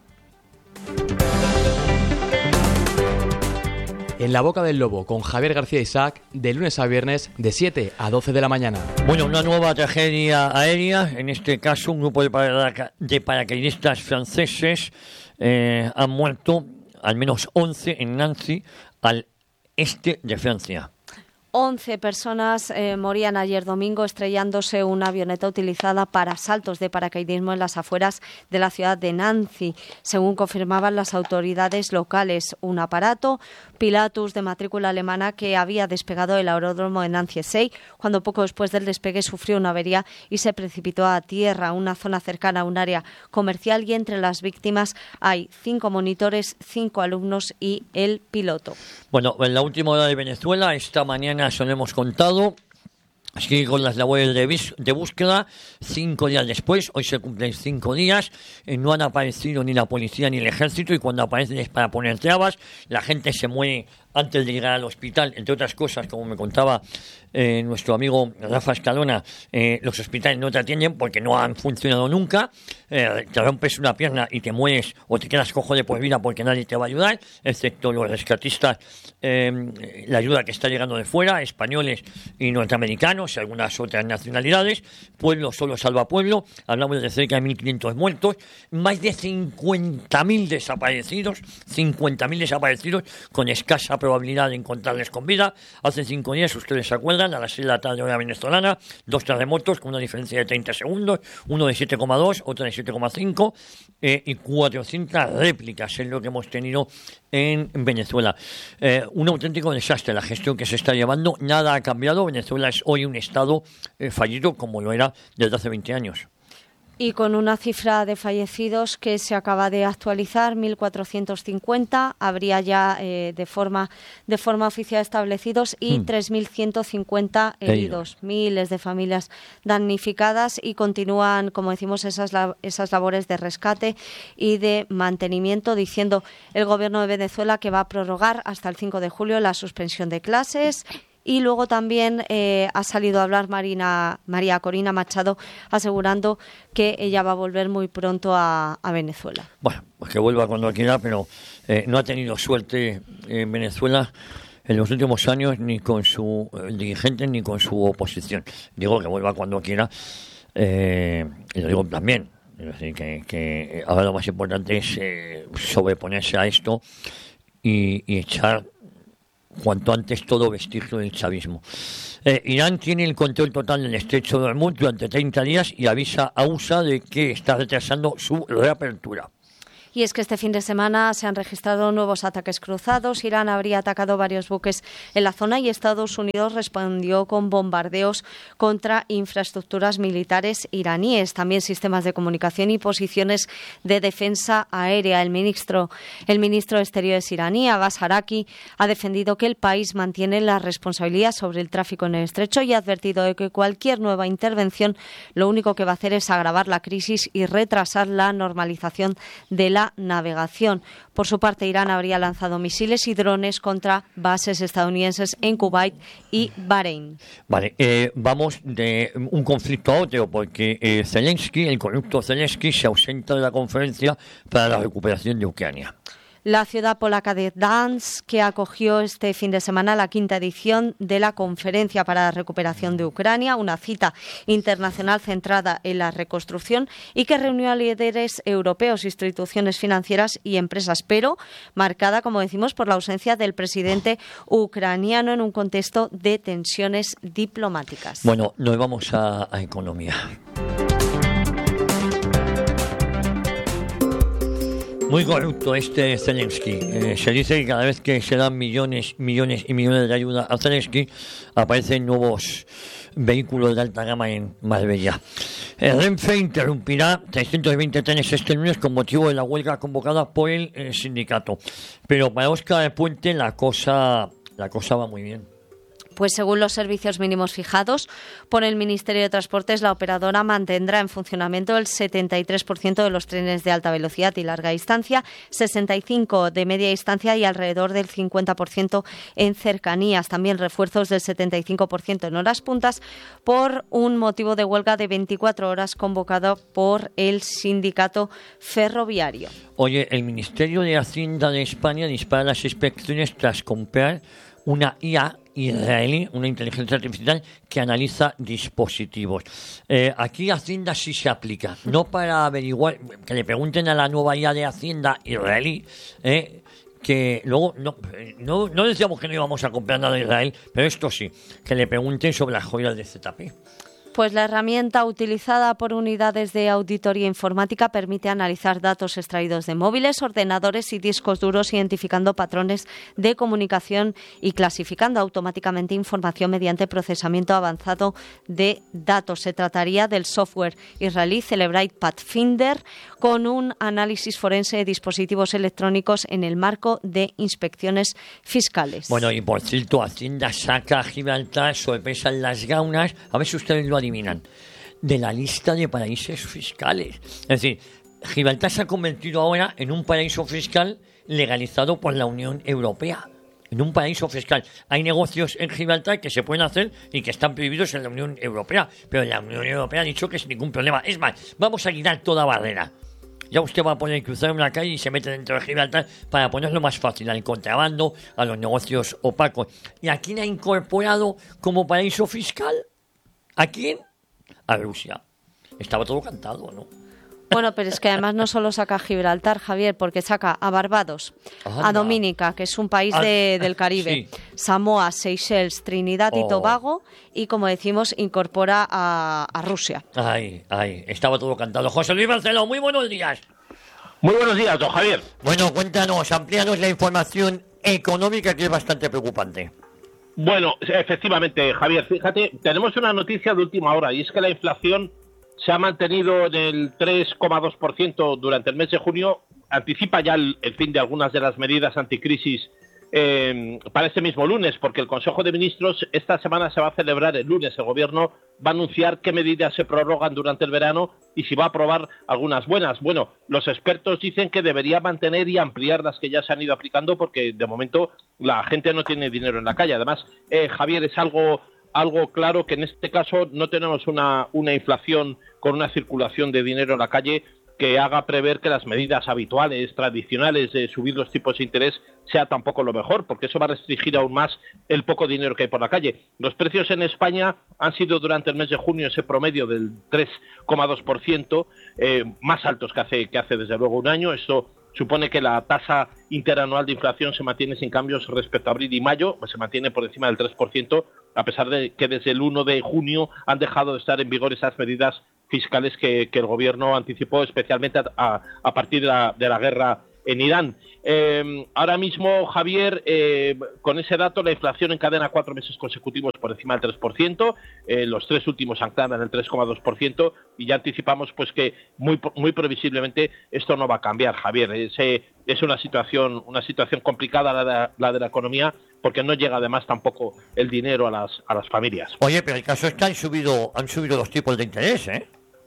Speaker 17: En la boca del lobo con Javier García Isaac, de lunes a viernes de siete a doce de la mañana.
Speaker 16: Bueno, una nueva tragedia aérea, en este caso un grupo de, paraca- de paracaidistas franceses eh, han muerto, al menos once en Nancy, al este de Francia.
Speaker 1: once personas eh, morían ayer domingo estrellándose una avioneta utilizada para saltos de paracaidismo en las afueras de la ciudad de Nancy. Según confirmaban las autoridades locales, un aparato Pilatus de matrícula alemana que había despegado del aeródromo de Nancy-Sey cuando poco después del despegue sufrió una avería y se precipitó a tierra, una zona cercana a un área comercial, y entre las víctimas hay cinco monitores, cinco alumnos y el piloto.
Speaker 16: Bueno, en la última hora de Venezuela, esta mañana se lo hemos contado. Sigue con las labores de, bis- de búsqueda, cinco días después, hoy se cumplen cinco días, eh, no han aparecido ni la policía ni el ejército, y cuando aparecen es para poner trabas, la gente se muere antes de llegar al hospital, entre otras cosas, como me contaba eh, nuestro amigo Rafa Escalona, eh, los hospitales no te atienden porque no han funcionado nunca, eh, te rompes una pierna y te mueres o te quedas cojo de por vida porque nadie te va a ayudar, excepto los rescatistas, eh, la ayuda que está llegando de fuera, españoles y norteamericanos y algunas otras nacionalidades. Pueblo solo salva pueblo, hablamos de cerca de mil quinientos muertos, más de cincuenta mil desaparecidos, cincuenta mil desaparecidos con escasa probabilidad de encontrarles con vida. Hace cinco días, ustedes se acuerdan, a las seis de la tarde hora venezolana, dos terremotos con una diferencia de treinta segundos, uno de siete coma dos, otro de siete coma cinco, eh, y cuatrocientas réplicas es lo que hemos tenido en Venezuela. Eh, un auténtico desastre la gestión que se está llevando, nada ha cambiado. Venezuela es hoy un estado eh, fallido como lo era desde hace veinte años.
Speaker 1: Y con una cifra de fallecidos que se acaba de actualizar, mil cuatrocientos cincuenta, habría ya eh, de forma de forma oficial establecidos, y hmm. tres mil ciento cincuenta heridos, miles de familias damnificadas, y continúan, como decimos, esas, la, esas labores de rescate y de mantenimiento, diciendo el Gobierno de Venezuela que va a prorrogar hasta el cinco de julio la suspensión de clases Y luego también eh, ha salido a hablar Marina, María Corina Machado, asegurando que ella va a volver muy pronto a, a Venezuela.
Speaker 16: Bueno, pues que vuelva cuando quiera, pero eh, no ha tenido suerte en Venezuela en los últimos años, ni con su eh, dirigente ni con su oposición. Digo que vuelva cuando quiera, eh, y lo digo también. Es decir, que, que ahora lo más importante es eh, sobreponerse a esto y, y echar cuanto antes todo vestigio del chavismo. Eh, Irán tiene el control total del estrecho de Hormuz durante treinta días y avisa a U S A de que está retrasando su reapertura.
Speaker 1: Y es que este fin de semana se han registrado nuevos ataques cruzados. Irán habría atacado varios buques en la zona y Estados Unidos respondió con bombardeos contra infraestructuras militares iraníes, también sistemas de comunicación y posiciones de defensa aérea. El ministro, el ministro de Exteriores iraní, Abbas Araqi, ha defendido que el país mantiene la responsabilidad sobre el tráfico en el estrecho y ha advertido de que cualquier nueva intervención lo único que va a hacer es agravar la crisis y retrasar la normalización de la navegación. Por su parte, Irán habría lanzado misiles y drones contra bases estadounidenses en Kuwait y Bahrein.
Speaker 16: Vale, eh, vamos de un conflicto a otro, porque eh, Zelensky, el corrupto Zelensky, se ausenta de la conferencia para la recuperación de Ucrania.
Speaker 1: La ciudad polaca de Gdansk, que acogió este fin de semana la quinta edición de la Conferencia para la Recuperación de Ucrania, una cita internacional centrada en la reconstrucción y que reunió a líderes europeos, instituciones financieras y empresas, pero marcada, como decimos, por la ausencia del presidente ucraniano en un contexto de tensiones diplomáticas.
Speaker 16: Bueno, nos vamos a, a economía. Muy corrupto este Zelensky. Eh, se dice que cada vez que se dan millones, millones y millones de ayuda a Zelensky, aparecen nuevos vehículos de alta gama en Marbella. El Renfe interrumpirá trescientos veinte trenes este lunes con motivo de la huelga convocada por el eh, sindicato. Pero para Óscar Puente la cosa, la cosa va muy bien.
Speaker 1: Pues según los servicios mínimos fijados por el Ministerio de Transportes, la operadora mantendrá en funcionamiento el setenta y tres por ciento de los trenes de alta velocidad y larga distancia, sesenta y cinco por ciento de media distancia y alrededor del cincuenta por ciento en cercanías. También refuerzos del setenta y cinco por ciento en horas puntas por un motivo de huelga de veinticuatro horas convocado por el sindicato ferroviario.
Speaker 16: Oye, el Ministerio de Hacienda de España dispara las inspecciones tras comprar una I A israelí, una inteligencia artificial que analiza dispositivos. Eh, aquí Hacienda sí se aplica, no para averiguar, que le pregunten a la nueva I A de Hacienda israelí, eh, que luego no, no, no decíamos que no íbamos a comprar nada de Israel, pero esto sí, que le pregunten sobre las joyas de Z P.
Speaker 1: Pues la herramienta utilizada por unidades de auditoría informática permite analizar datos extraídos de móviles, ordenadores y discos duros, identificando patrones de comunicación y clasificando automáticamente información mediante procesamiento avanzado de datos. Se trataría del software israelí Celebrate Pathfinder, con un análisis forense de dispositivos electrónicos en el marco de inspecciones fiscales.
Speaker 16: Bueno, y por cierto, Hacienda saca a Gibraltar, sorpresa en las gaunas, a ver si ustedes lo adivinan, de la lista de paraísos fiscales. Es decir, Gibraltar se ha convertido ahora en un paraíso fiscal legalizado por la Unión Europea. En un paraíso fiscal. Hay negocios en Gibraltar que se pueden hacer y que están prohibidos en la Unión Europea, pero la Unión Europea ha dicho que sin ningún problema. Es más, vamos a quitar toda barrera. Ya usted va a poder cruzar una calle y se mete dentro de Gibraltar para ponerlo más fácil al contrabando, a los negocios opacos. ¿Y a quién ha incorporado como paraíso fiscal? ¿A quién? A Rusia. Estaba todo cantado, ¿no?
Speaker 1: Bueno, pero es que además no solo saca a Gibraltar, Javier, porque saca a Barbados, Anda. a Dominica, que es un país de, del Caribe, sí. Samoa, Seychelles, Trinidad oh. y Tobago, y como decimos, incorpora a, a Rusia.
Speaker 16: Ay, ay, estaba todo cantado. José Luis Barceló, muy buenos días.
Speaker 18: Muy buenos días, don Javier.
Speaker 16: Bueno, cuéntanos, amplíanos la información económica, que es bastante preocupante.
Speaker 18: Bueno, efectivamente, Javier, fíjate, tenemos una noticia de última hora, y es que la inflación se ha mantenido en el tres coma dos por ciento durante el mes de junio, anticipa ya el, el fin de algunas de las medidas anticrisis eh, para este mismo lunes, porque el Consejo de Ministros esta semana se va a celebrar el lunes. El Gobierno va a anunciar qué medidas se prorrogan durante el verano y si va a aprobar algunas buenas. Bueno, los expertos dicen que debería mantener y ampliar las que ya se han ido aplicando porque de momento la gente no tiene dinero en la calle. Además, eh, Javier, es algo... algo claro que en este caso no tenemos una, una inflación con una circulación de dinero en la calle que haga prever que las medidas habituales, tradicionales de subir los tipos de interés sea tampoco lo mejor, porque eso va a restringir aún más el poco dinero que hay por la calle. Los precios en España han sido durante el mes de junio ese promedio del tres coma dos por ciento, eh, más altos que hace, que hace desde luego un año. Esto supone que la tasa interanual de inflación se mantiene sin cambios respecto a abril y mayo, pues se mantiene por encima del tres por ciento, a pesar de que desde el uno de junio han dejado de estar en vigor esas medidas fiscales que, que el Gobierno anticipó, especialmente a, a, a partir de la, de la guerra en Irán. Eh, ahora mismo, Javier, eh, con ese dato, la inflación encadena cuatro meses consecutivos por encima del tres por ciento, eh, los tres últimos anclan en el tres coma dos por ciento, y ya anticipamos pues que muy muy previsiblemente esto no va a cambiar, Javier. Es, eh, es una situación una situación complicada la de, la de la economía, porque no llega además tampoco el dinero a las a las familias.
Speaker 16: Oye, pero el caso es que han subido, han subido los tipos de interés, ¿eh?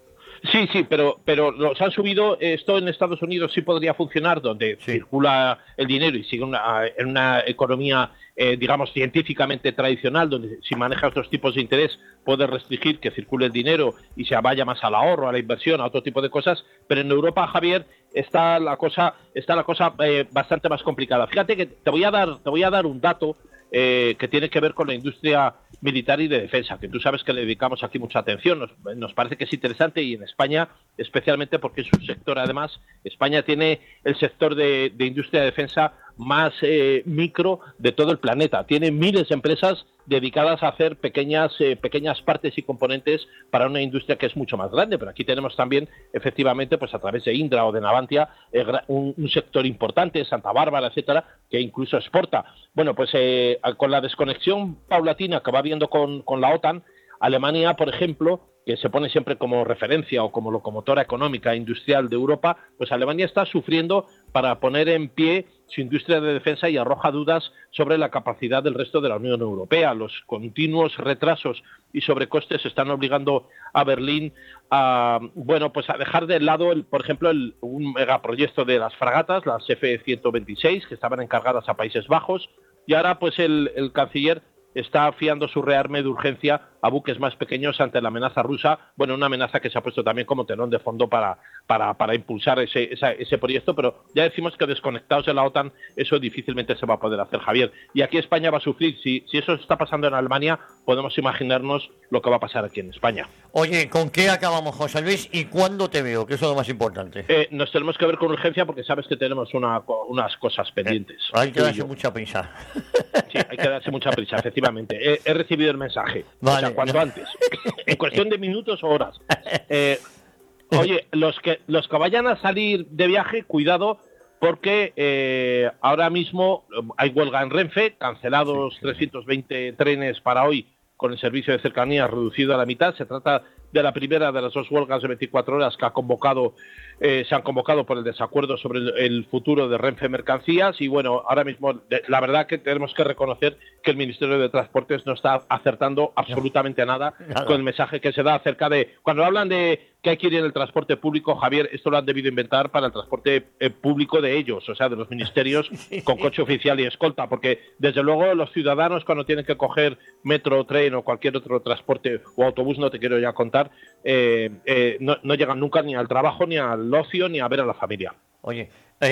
Speaker 18: Sí, sí, pero pero los han subido. Esto en Estados Unidos sí podría funcionar, donde sí circula el dinero y sigue una, en una economía, eh, digamos, científicamente tradicional, donde si manejas otros tipos de interés puedes restringir que circule el dinero y se vaya más al ahorro, a la inversión, a otro tipo de cosas. Pero en Europa, Javier, está la cosa está la cosa eh, bastante más complicada. Fíjate que te voy a dar te voy a dar un dato eh, que tiene que ver con la industria militar y de defensa, que tú sabes que le dedicamos aquí mucha atención. Nos, nos parece que es interesante, y en España especialmente, porque es un sector, además, España tiene el sector de, de industria de defensa más eh, micro de todo el planeta. Tiene miles de empresas dedicadas a hacer pequeñas eh, pequeñas partes y componentes para una industria que es mucho más grande, pero aquí tenemos también, efectivamente, pues a través de Indra o de Navantia, eh, un, un sector importante, Santa Bárbara, etcétera, que incluso exporta. Bueno, pues eh, con la desconexión paulatina que va habiendo con, con la OTAN, Alemania, por ejemplo, que se pone siempre como referencia o como locomotora económica e industrial de Europa, pues Alemania está sufriendo para poner en pie su industria de defensa y arroja dudas sobre la capacidad del resto de la Unión Europea. Los continuos retrasos y sobrecostes están obligando a Berlín a, bueno, pues a dejar de lado, el, por ejemplo, el, un megaproyecto de las fragatas, las F ciento veintiséis, que estaban encargadas a Países Bajos, y ahora pues el, el canciller está fiando su rearme de urgencia a buques más pequeños ante la amenaza rusa. Bueno, una amenaza que se ha puesto también como telón de fondo para, para, para impulsar ese, esa, ese proyecto, pero ya decimos que desconectados de la OTAN eso difícilmente se va a poder hacer, Javier. Y aquí España va a sufrir. Si, si eso está pasando en Alemania, podemos imaginarnos lo que va a pasar aquí en España.
Speaker 16: Oye, ¿con qué acabamos, José Luis? ¿Y cuándo te veo? Que eso es lo más importante.
Speaker 18: Eh, nos tenemos que ver con urgencia porque sabes que tenemos una, unas cosas pendientes.
Speaker 16: Eh, hay que darse mucha prisa.
Speaker 18: Sí, hay que darse mucha prisa, efectivamente. He, he recibido el mensaje. Vale. O sea, cuanto antes. En cuestión de minutos o horas. Eh, oye, los que, los que vayan a salir de viaje, cuidado, porque eh, ahora mismo hay huelga en Renfe, cancelados sí, sí. trescientos veinte trenes para hoy con el servicio de cercanías reducido a la mitad. Se trata de la primera de las dos huelgas de veinticuatro horas que ha convocado, eh, se han convocado por el desacuerdo sobre el, el futuro de Renfe Mercancías. Y bueno, ahora mismo de, la verdad que tenemos que reconocer que el Ministerio de Transportes no está acertando absolutamente nada, nada con el mensaje que se da acerca de... Cuando hablan de que hay que ir en el transporte público, Javier, esto lo han debido inventar para el transporte eh, público de ellos, o sea, de los ministerios con coche oficial y escolta, porque desde luego los ciudadanos cuando tienen que coger metro, tren o cualquier otro transporte o autobús, no te quiero ya contar, eh, eh, no, no llegan nunca ni al trabajo, ni al ocio, ni a ver a la familia.
Speaker 16: Oye,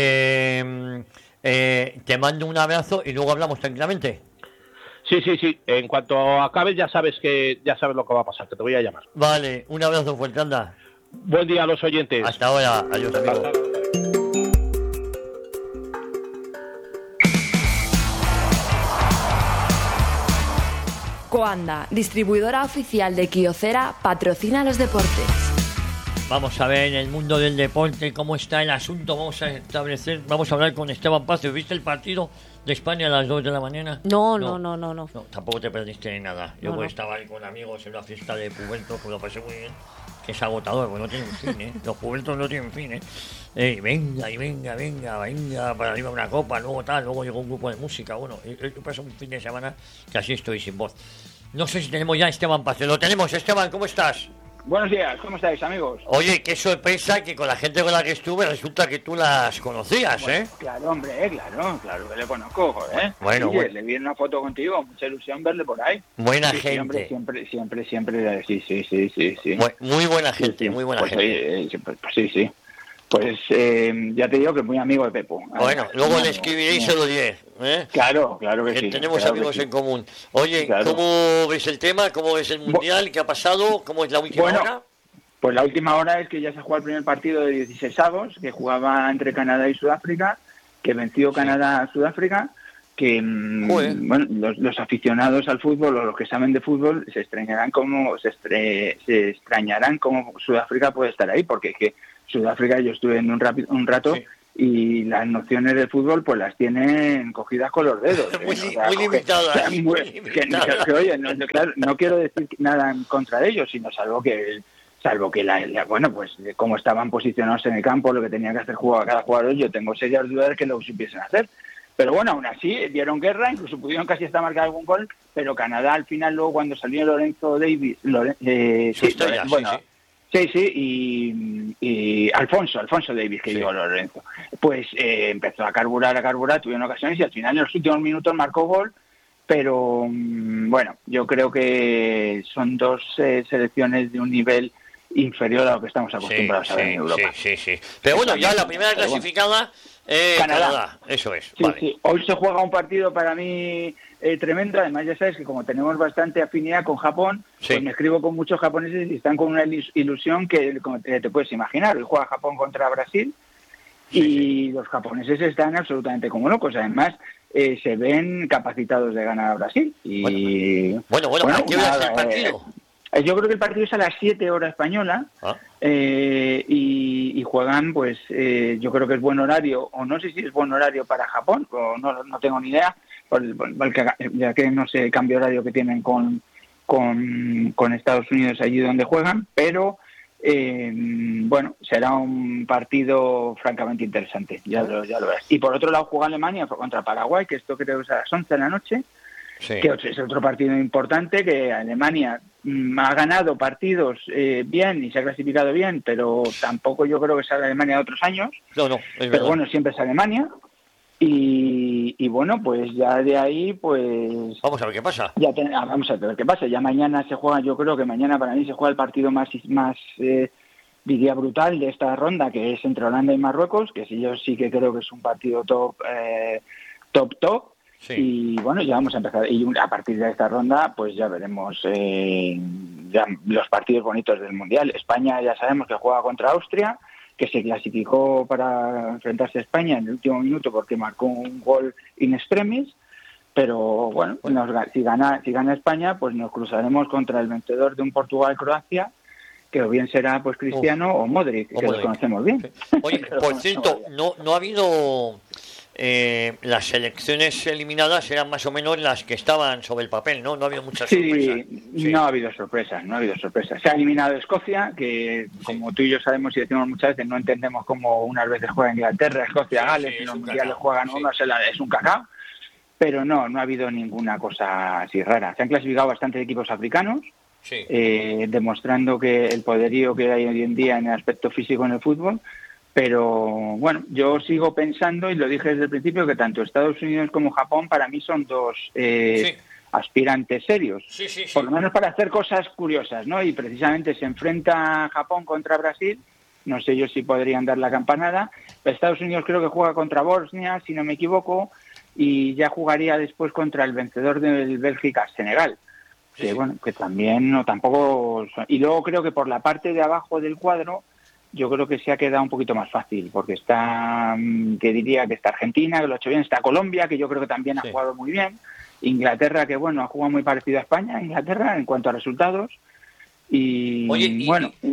Speaker 16: eh, eh, te mando un abrazo y luego hablamos tranquilamente.
Speaker 18: Sí, sí, sí. En cuanto acabes ya sabes que ya sabes lo que va a pasar, que te voy a llamar.
Speaker 16: Vale, un abrazo fuerte, anda.
Speaker 18: Buen día a los oyentes.
Speaker 16: Hasta ahora, adiós, amigo. Hasta...
Speaker 19: Coanda, distribuidora oficial de Kyocera, patrocina los deportes.
Speaker 16: Vamos a ver el mundo del deporte, cómo está el asunto. Vamos a establecer, vamos a hablar con Esteban Paz. ¿Viste el partido de España a las dos de la mañana?
Speaker 1: No, no, no, no, no.
Speaker 16: no tampoco te perdiste de nada. Yo
Speaker 1: no,
Speaker 16: pues
Speaker 1: no.
Speaker 16: estaba ahí con amigos en una fiesta de pubertos, que me lo pasé muy bien. Que es agotador, porque no tienen fin, ¿eh? Los pubertos no tienen fin, ¿eh? Eh, venga, y venga, venga, venga, para arriba una copa, luego tal, luego llegó un grupo de música. Bueno, yo paso un fin de semana que así estoy sin voz. No sé si tenemos ya a Esteban Paz. Lo tenemos, Esteban, ¿cómo estás?
Speaker 19: Buenos días, ¿cómo estáis, amigos?
Speaker 16: Oye, qué sorpresa que con la gente con la que estuve resulta que tú las conocías,
Speaker 19: bueno,
Speaker 16: ¿eh?
Speaker 19: Claro, hombre, claro, claro que le conozco, joder.
Speaker 16: Bueno,
Speaker 19: Oye,
Speaker 16: bueno.
Speaker 19: Le vi una foto contigo, mucha ilusión verle por ahí.
Speaker 16: Buena
Speaker 19: sí,
Speaker 16: gente.
Speaker 19: Siempre, siempre, siempre, siempre, sí, sí, sí, sí. sí.
Speaker 16: Muy, muy buena gente, sí, sí. muy buena
Speaker 19: pues,
Speaker 16: gente.
Speaker 19: Eh, pues, pues sí, sí. Pues eh, ya te digo que muy amigo de Pepo.
Speaker 16: Bueno, luego le escribiré y se lo diré. ¿eh?
Speaker 19: Claro, claro que, que sí.
Speaker 16: Tenemos
Speaker 19: claro
Speaker 16: amigos
Speaker 19: que sí.
Speaker 16: en común. Oye,
Speaker 19: claro.
Speaker 16: ¿cómo ves el tema? ¿Cómo ves el Mundial? ¿Qué ha pasado? ¿Cómo es la última
Speaker 19: bueno,
Speaker 16: hora?
Speaker 19: Pues la última hora es que ya se jugó el primer partido de dieciseisavos, que jugaba entre Canadá y Sudáfrica, que venció sí. Canadá a Sudáfrica, que Joder. bueno, los, los aficionados al fútbol o los que saben de fútbol se extrañarán como se, estre, se extrañarán como Sudáfrica puede estar ahí, porque es que Sudáfrica yo estuve en un, rapi, un rato sí. y las nociones del fútbol pues las tienen cogidas con los dedos.
Speaker 16: muy,
Speaker 19: ¿eh? O sea,
Speaker 16: muy limitadas.
Speaker 19: Muy, muy que, que, que, oye, no, claro, no quiero decir nada en contra de ellos, sino salvo que salvo que la, la bueno pues como estaban posicionados en el campo, lo que tenía que hacer jugar cada jugador, yo tengo serias dudas de que lo supiesen hacer. Pero bueno, aún así dieron guerra, incluso pudieron casi hasta marcar algún gol, pero Canadá al final luego cuando salió Lorenzo Davis, Loren, eh, sí, Loren, bueno, sí, sí. Sí, sí, y, y Alfonso, Alfonso Davis, que sí. digo Lorenzo, pues eh, empezó a carburar, a carburar, tuvieron ocasiones y al final en los últimos minutos marcó gol, pero bueno, yo creo que son dos eh, selecciones de un nivel inferior a lo que estamos acostumbrados
Speaker 16: sí,
Speaker 19: a ver
Speaker 16: sí,
Speaker 19: en Europa.
Speaker 16: Sí, sí, sí. Pero bueno, ya la primera clasificada, eh, Canadá. Canadá, eso es.
Speaker 19: Sí,
Speaker 16: vale.
Speaker 19: sí. Hoy se juega un partido para mí eh, tremendo, además ya sabes que como tenemos bastante afinidad con Japón, sí. pues me escribo con muchos japoneses y están con una ilusión que como te, te puedes imaginar. Hoy juega Japón contra Brasil y sí, sí. los japoneses están absolutamente como locos, además eh, se ven capacitados de ganar a Brasil. Y
Speaker 16: bueno, bueno, bueno ¿a qué hora es el partido?
Speaker 19: Eh, Yo creo que el partido es a las siete horas española ¿Ah? eh, y, y juegan, pues eh, yo creo que es buen horario, o no sé si es buen horario para Japón, o no, no tengo ni idea, por, por, ya que no sé el cambio horario que tienen con, con, con Estados Unidos allí donde juegan, pero eh, bueno, será un partido francamente interesante, ya lo, ya lo verás. Y por otro lado juega Alemania contra Paraguay, que esto creo que es a las once de la noche. Sí. Que es otro partido importante, que Alemania mm, ha ganado partidos eh, bien y se ha clasificado bien, pero tampoco yo creo que sea la Alemania de otros años.
Speaker 16: No, no, es
Speaker 19: pero
Speaker 16: verdad.
Speaker 19: Bueno, siempre es Alemania. Y, y bueno, pues ya de ahí, pues...
Speaker 16: Vamos a ver qué pasa.
Speaker 19: Ya ten, vamos a ver qué pasa. Ya mañana se juega, yo creo que mañana para mí se juega el partido más, más eh, diría, brutal de esta ronda, que es entre Holanda y Marruecos, que sí, yo sí que creo que es un partido top, eh, top, top. Sí. Y bueno, ya vamos a empezar. Y a partir de esta ronda, pues ya veremos eh, ya los partidos bonitos del Mundial. España ya sabemos que juega contra Austria, que se clasificó para enfrentarse a España en el último minuto porque marcó un gol in extremis. Pero bueno, nos, si gana si gana España, pues nos cruzaremos contra el vencedor de un Portugal-Croacia, que o bien será pues Cristiano Uf. o Modric, o que Modric. Los conocemos bien.
Speaker 16: Oye, por cierto, no, no ha habido... Eh, las selecciones eliminadas eran más o menos las que estaban sobre el papel, ¿no? No ha habido muchas
Speaker 19: sí,
Speaker 16: sorpresas. Sí,
Speaker 19: no ha habido sorpresas, no ha habido sorpresas. Se ha eliminado Escocia, que como sí. tú y yo sabemos y decimos muchas veces, no entendemos cómo unas veces juega Inglaterra, Escocia, sí, Gales, sí, y los mundiales juegan sí. uno, es un cacao. Pero no, no ha habido ninguna cosa así rara. Se han clasificado bastantes equipos africanos, sí. eh, demostrando que el poderío que hay hoy en día en el aspecto físico en el fútbol. Pero bueno, yo sigo pensando, y lo dije desde el principio, que tanto Estados Unidos como Japón para mí son dos eh, sí. aspirantes serios,
Speaker 16: sí, sí, sí.
Speaker 19: por lo menos para hacer cosas curiosas, ¿no? Y precisamente se enfrenta Japón contra Brasil, no sé yo si podrían dar la campanada, pero Estados Unidos creo que juega contra Bosnia, si no me equivoco, y ya jugaría después contra el vencedor del Bélgica-Senegal, que sí. bueno, que también no tampoco... Y luego creo que por la parte de abajo del cuadro yo creo que se ha quedado un poquito más fácil, porque está, que diría que está Argentina, que lo ha hecho bien, está Colombia, que yo creo que también sí. ha jugado muy bien, Inglaterra, que bueno, ha jugado muy parecido a España, Inglaterra, en cuanto a resultados, y
Speaker 16: Oye, y,
Speaker 19: bueno...
Speaker 16: Y, y,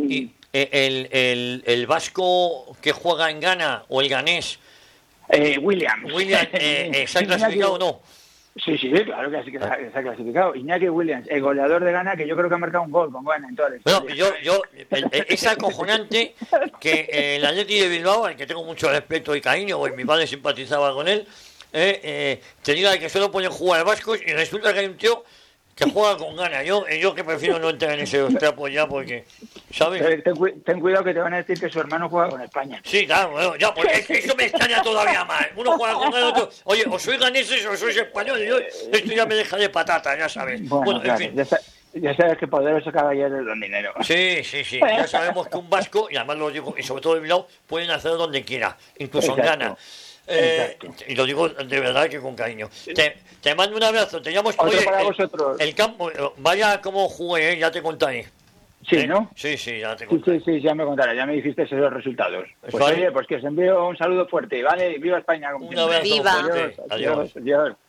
Speaker 16: eh, el, el, el vasco que juega en Ghana o el ganés.
Speaker 19: Eh, Williams.
Speaker 16: Williams, eh, eh, ¿se ha clasificado o no?
Speaker 19: Sí, sí, claro que sí que se ha, se ha clasificado. Iñaki Williams, el goleador de Ghana, que yo creo que ha marcado un gol con Ghana en toda la historia.
Speaker 16: Bueno, yo, yo, el, el, es acojonante que eh, el Atleti de Bilbao, al que tengo mucho respeto y cariño, pues mi padre simpatizaba con él, eh, eh, te diga que solo pueden jugar vascos y resulta que hay un tío que juega con Ghana. Yo, yo que prefiero no entrar en ese trapos ya porque, ¿sabes?
Speaker 19: Ten, ten cuidado que te van a decir que su hermano juega con España.
Speaker 16: Sí, claro, bueno, ya, pues eso me extraña todavía más. Uno juega con Ghana, otro... Oye, o soy ganeses o sois españoles. Yo, esto ya me deja de patata, ya sabes.
Speaker 19: Bueno,
Speaker 16: bueno
Speaker 19: claro,
Speaker 16: en fin.
Speaker 19: Ya, sa- ya sabes que poderosos caballeros don dinero.
Speaker 16: Sí, sí, sí. Ya sabemos que un vasco, y además lo digo, y sobre todo de Bilbao, pueden hacer donde quiera, incluso en
Speaker 19: Exacto.
Speaker 16: Ghana. Eh, y lo digo de verdad que con cariño. Te, te mando un abrazo. Te llamo.
Speaker 19: Otro
Speaker 16: Oye,
Speaker 19: para
Speaker 16: el,
Speaker 19: vosotros.
Speaker 16: el campo, vaya como jugué, eh, ya te contaré.
Speaker 19: Sí,
Speaker 16: ¿Eh?
Speaker 19: ¿no?
Speaker 16: Sí, sí, ya te
Speaker 19: Sí,
Speaker 16: contaré.
Speaker 19: sí, sí, ya me contarás, ya me dijiste esos resultados. Pues
Speaker 16: Vale.
Speaker 19: oye, pues que os envío un saludo fuerte, ¿vale? Viva España. Como
Speaker 16: Un
Speaker 19: siempre.
Speaker 16: abrazo
Speaker 1: Viva.
Speaker 16: fuerte.
Speaker 19: Adiós, adiós, adiós.